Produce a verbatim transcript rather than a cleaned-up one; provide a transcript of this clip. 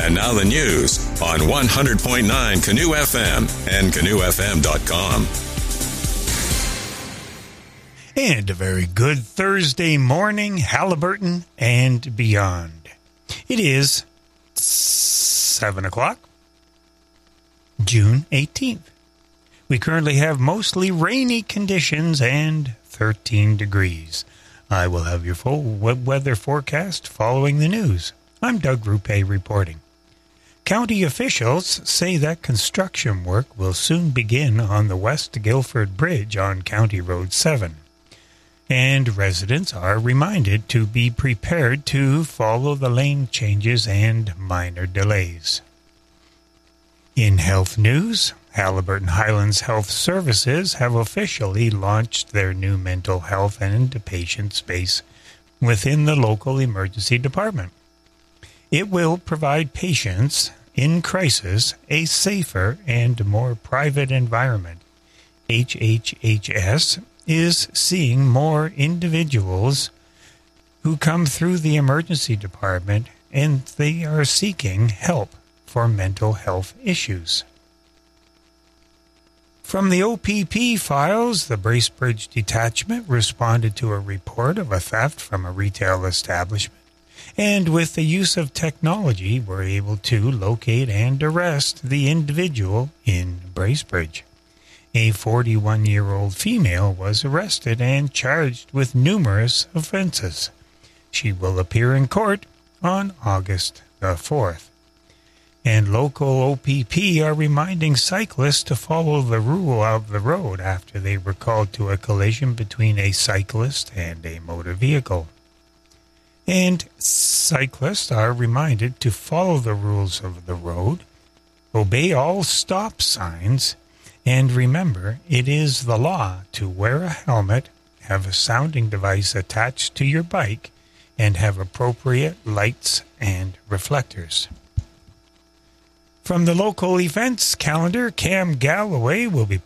And now the news on one hundred point nine Canoe F M and canoe f m dot com. And a very good Thursday morning, Haliburton and beyond. It is seven o'clock, June eighteenth. We currently have mostly rainy conditions and thirteen degrees. I will have your full weather forecast following the news. I'm Doug Rupe reporting. County officials say that construction work will soon begin on the West Guilford Bridge on County Road seven. And residents are reminded to be prepared to follow the lane changes and minor delays. In health news, Haliburton Highlands Health Services have officially launched their new mental health and patient space within the local emergency department. It will provide patients in crisis a safer and more private environment. H H H S is seeing more individuals who come through the emergency department, and they are seeking help for mental health issues. From the O P P files, the Bracebridge Detachment responded to a report of a theft from a retail establishment, and with the use of technology were able to locate and arrest the individual in Bracebridge. A forty-one-year-old female was arrested and charged with numerous offenses. She will appear in court on August the fourth. And local O P P are reminding cyclists to follow the rule of the road after they were called to a collision between a cyclist and a motor vehicle. And cyclists are reminded to follow the rules of the road, obey all stop signs, and remember, it is the law to wear a helmet, have a sounding device attached to your bike, and have appropriate lights and reflectors. From the local events calendar, Cam Galloway will be